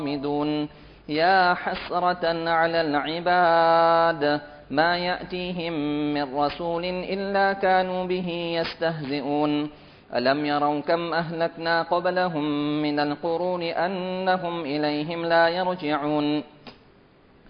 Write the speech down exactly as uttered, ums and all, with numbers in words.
حامدون يا حسرة على العباد ما يأتيهم من رسول إلا كانوا به يستهزئون ألم يروا كم أهلكنا قبلهم من القرون أنهم إليهم لا يرجعون